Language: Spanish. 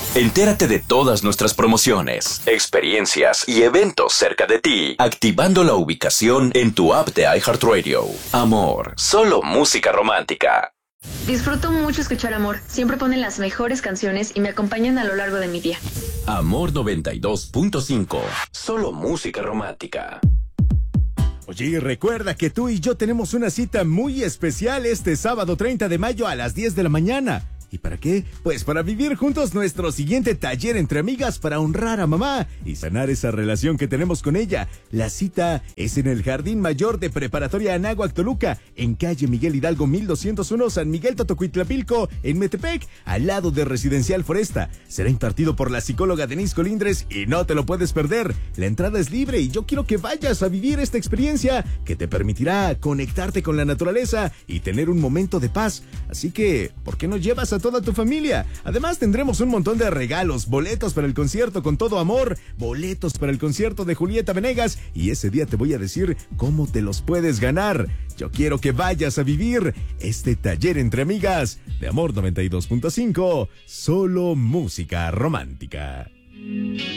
Entérate de todas nuestras promociones, experiencias y eventos cerca de ti, activando la ubicación en tu app de iHeartRadio. Amor, solo música romántica. Disfruto mucho escuchar Amor. Siempre ponen las mejores canciones y me acompañan a lo largo de mi día. Amor 92.5, solo música romántica. Oye, recuerda que tú y yo tenemos una cita muy especial este sábado 30 de mayo a las 10 de la mañana. ¿Y para qué? Pues para vivir juntos nuestro siguiente taller entre amigas para honrar a mamá y sanar esa relación que tenemos con ella. La cita es en el Jardín Mayor de Preparatoria Anáhuac Toluca, en calle Miguel Hidalgo 1201, San Miguel Totocuitlapilco, en Metepec, al lado de Residencial Foresta. Será impartido por la psicóloga Denise Colindres y no te lo puedes perder. La entrada es libre y yo quiero que vayas a vivir esta experiencia que te permitirá conectarte con la naturaleza y tener un momento de paz. Así que, ¿por qué no llevas a toda tu familia? Además tendremos un montón de regalos, boletos para el concierto Con Todo Amor, boletos para el concierto de Julieta Venegas, y ese día te voy a decir cómo te los puedes ganar. Yo quiero que vayas a vivir este taller entre amigas de Amor 92.5, solo música romántica.